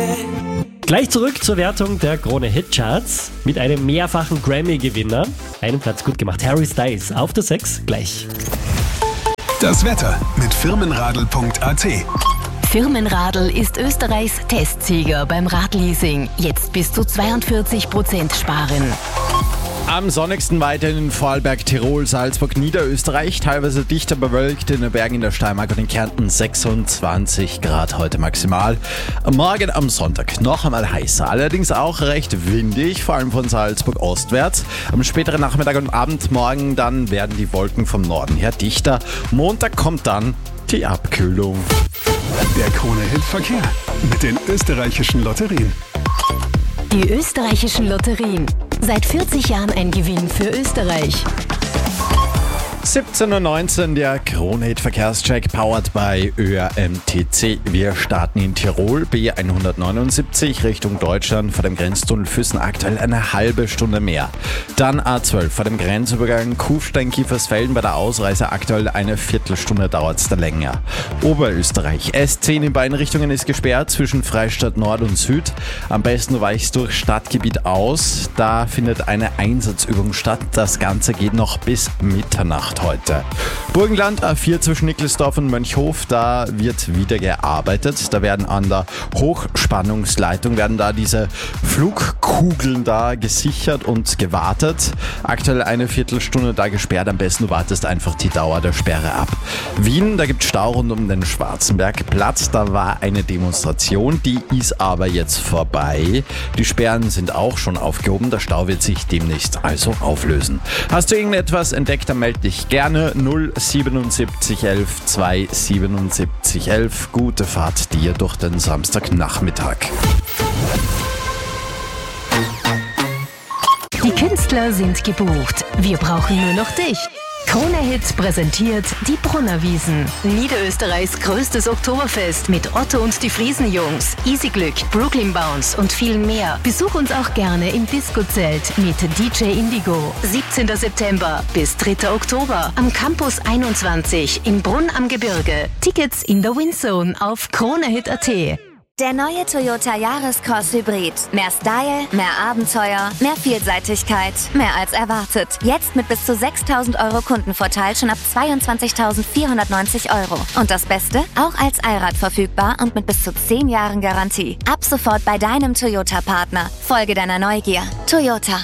Gleich zurück zur Wertung der Krone Hitcharts mit einem mehrfachen Grammy-Gewinner. Einen Platz gut gemacht, Harry Styles auf der 6 gleich. Das Wetter mit Firmenradl.at. Firmenradl ist Österreichs Testsieger beim Radleasing. Jetzt bis zu 42% sparen. Am sonnigsten weiterhin in Vorarlberg, Tirol, Salzburg, Niederösterreich. Teilweise dichter bewölkt in den Bergen in der Steiermark und in Kärnten 26 Grad heute maximal. Morgen am Sonntag noch einmal heißer, allerdings auch recht windig, vor allem von Salzburg ostwärts. Am späteren Nachmittag und Abend morgen dann werden die Wolken vom Norden her dichter. Montag kommt dann die Abkühlung. Der Krone-Hit-Verkehr mit den österreichischen Lotterien. Die österreichischen Lotterien. Seit 40 Jahren ein Gewinn für Österreich. 17:19 Uhr, der Krone-Hit-Verkehrscheck powered by ÖRMTC. Wir starten in Tirol, B179 Richtung Deutschland vor dem Grenztunnel Füssen aktuell eine halbe Stunde mehr. Dann A12 vor dem Grenzübergang Kufstein-Kiefersfelden bei der Ausreise aktuell eine Viertelstunde dauert es da länger. Oberösterreich, S10 in beiden Richtungen ist gesperrt zwischen Freistadt Nord und Süd. Am besten du weichst durch Stadtgebiet aus, da findet eine Einsatzübung statt. Das Ganze geht noch bis Mitternacht heute. Burgenland A4 zwischen Nickelsdorf und Mönchhof, da wird wieder gearbeitet. Da werden an der Hochspannungsleitung diese Flugkugeln da gesichert und gewartet. Aktuell eine Viertelstunde da gesperrt. Am besten du wartest einfach die Dauer der Sperre ab. Wien, da gibt es Stau rund um den Schwarzenbergplatz. Da war eine Demonstration, die ist aber jetzt vorbei. Die Sperren sind auch schon aufgehoben. Der Stau wird sich demnächst also auflösen. Hast du irgendetwas entdeckt, dann melde dich gerne 07711 27711. Gute Fahrt dir durch den Samstagnachmittag. Die Künstler sind gebucht. Wir brauchen nur noch dich. Krone Hit präsentiert die Brunnerwiesen. Niederösterreichs größtes Oktoberfest mit Otto und die Friesenjungs, Easy Glück, Brooklyn Bounce und viel mehr. Besuch uns auch gerne im Disco-Zelt mit DJ Indigo. 17. September bis 3. Oktober am Campus 21 in Brunn am Gebirge. Tickets in der Windzone auf kronehit.at. Der neue Toyota Yaris-Cross Hybrid. Mehr Style, mehr Abenteuer, mehr Vielseitigkeit, mehr als erwartet. Jetzt mit bis zu 6.000 € Kundenvorteil schon ab 22.490 €. Und das Beste? Auch als Allrad verfügbar und mit bis zu 10 Jahren Garantie. Ab sofort bei deinem Toyota-Partner. Folge deiner Neugier. Toyota.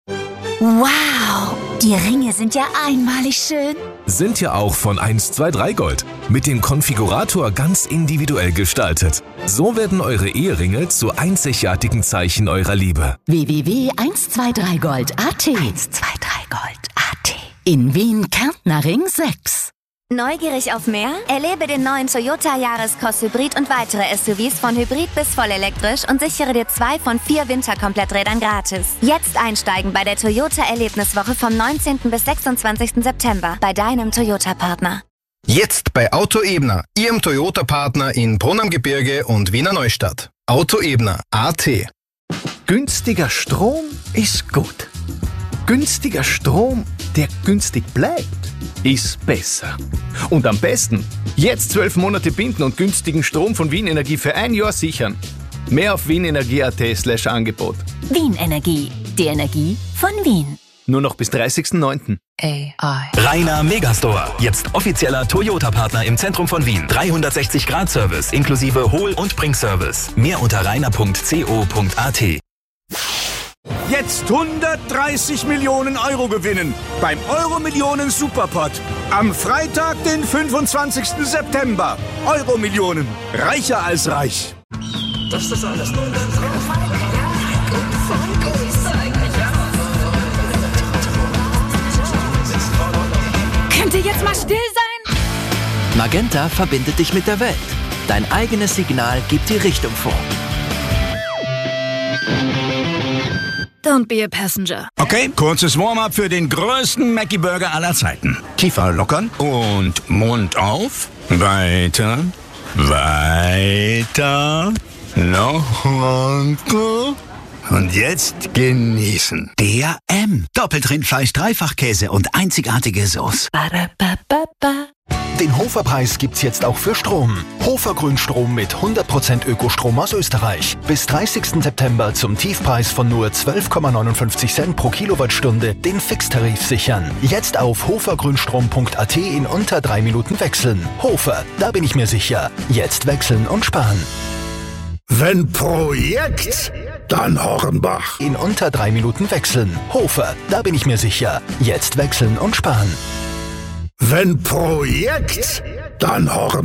Wow, die Ringe sind ja einmalig schön. Sind ja auch von 123 Gold. Mit dem Konfigurator ganz individuell gestaltet. So werden eure Eheringe zu einzigartigen Zeichen eurer Liebe. www.123gold.at 123gold.at In Wien, Kärntner Ring 6. Neugierig auf mehr? Erlebe den neuen Toyota Yaris-Cross Hybrid und weitere SUVs von Hybrid bis vollelektrisch und sichere dir 2 von 4 Winterkompletträdern gratis. Jetzt einsteigen bei der Toyota Erlebniswoche vom 19. bis 26. September bei deinem Toyota-Partner. Jetzt bei Auto Ebner, Ihrem Toyota-Partner in Brunn am Gebirge und Wiener Neustadt. Auto Ebner, AT. Günstiger Strom ist gut. Günstiger Strom, der günstig bleibt, ist besser. Und am besten, jetzt 12 Monate binden und günstigen Strom von Wien Energie für 1 Jahr sichern. Mehr auf wienenergie.at/Angebot. Wien Energie, die Energie von Wien. Nur noch bis 30.09. Rainer Megastore. Jetzt offizieller Toyota-Partner im Zentrum von Wien. 360-Grad-Service inklusive Hol- und Bringservice. Mehr unter rainer.co.at. Jetzt 130 Millionen € gewinnen beim Euro-Millionen Superpot. Am Freitag, den 25. September. Euro-Millionen. Reicher als reich. Das ist alles. Könnt ihr jetzt mal still sein? Magenta verbindet dich mit der Welt. Dein eigenes Signal gibt die Richtung vor. Don't be a passenger. Okay, kurzes Warm-up für den größten Mackie-Burger aller Zeiten. Kiefer lockern und Mund auf. Weiter, weiter, noch weiter. Und jetzt genießen. Der Doppelt Rindfleisch, Dreifachkäse und einzigartige Sauce. Den Hofer-Preis gibt's jetzt auch für Strom. Hofer Grünstrom mit 100% Ökostrom aus Österreich. Bis 30. September zum Tiefpreis von nur 12,59 Cent pro Kilowattstunde den Fixtarif sichern. Jetzt auf hofergrünstrom.at in unter 3 Minuten wechseln. Hofer, da bin ich mir sicher. Jetzt wechseln und sparen. Wenn Projekt, dann Hornbach. In unter 3 Minuten wechseln. Hofer, da bin ich mir sicher. Jetzt wechseln und sparen. Wenn Projekt, dann Hornbach.